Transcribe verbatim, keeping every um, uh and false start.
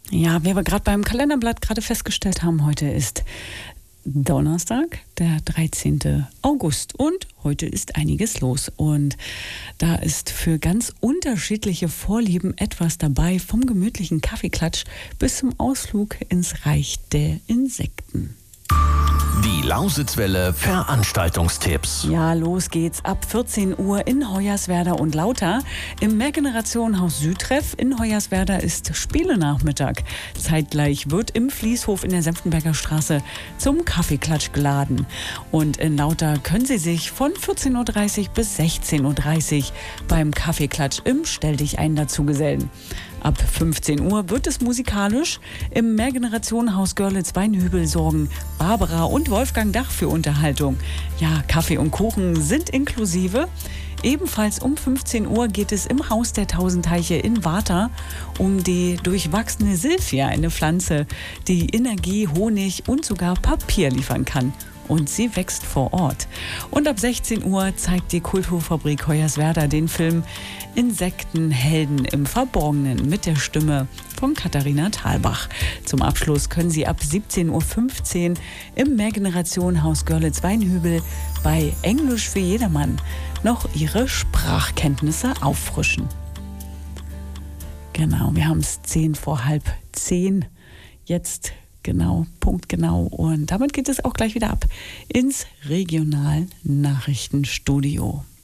Ja, wie wir gerade beim Kalenderblatt gerade festgestellt haben, heute ist Donnerstag, der dreizehnten August, und heute ist einiges los und da ist für ganz unterschiedliche Vorlieben etwas dabei, vom gemütlichen Kaffeeklatsch bis zum Ausflug ins Reich der Insekten. Die Lausitzwelle Veranstaltungstipps. Ja, los geht's ab vierzehn Uhr in Hoyerswerda und Lauter. Im Mehrgenerationenhaus Südtreff in Hoyerswerda ist Spielenachmittag. Zeitgleich wird im Fließhof in der Senftenberger Straße zum Kaffeeklatsch geladen. Und in Lauter können Sie sich von vierzehn Uhr dreißig bis sechzehn Uhr dreißig beim Kaffeeklatsch im Stell dich ein dazugesellen. Ab fünfzehn Uhr wird es musikalisch. Im Mehrgenerationenhaus Görlitz-Weinhübel sorgen Barbara und Wolfgang Dach für Unterhaltung. Ja, Kaffee und Kuchen sind inklusive. Ebenfalls um fünfzehn Uhr geht es im Haus der Tausend Teiche in Warta um die durchwachsene Silphia, eine Pflanze, die Energie, Honig und sogar Papier liefern kann. Und sie wächst vor Ort. Und ab sechzehn Uhr zeigt die Kulturfabrik Hoyerswerda den Film Insektenhelden im Verborgenen mit der Stimme von Katharina Thalbach. Zum Abschluss können Sie ab siebzehn Uhr fünfzehn im Mehrgenerationenhaus Görlitz-Weinhübel bei Englisch für jedermann noch Ihre Sprachkenntnisse auffrischen. Genau, wir haben es zehn vor halb zehn. Jetzt genau, punktgenau. Und damit geht es auch gleich wieder ab ins Regional-Nachrichtenstudio.